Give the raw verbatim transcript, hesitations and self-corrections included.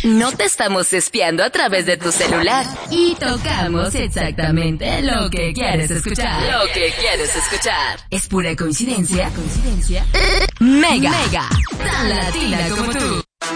No te estamos espiando a través de tu celular. Y tocamos exactamente lo que quieres escuchar. Lo que quieres escuchar. ¿Es pura coincidencia? ¿Coincidencia? Mega. Mega. Tan latina como tú.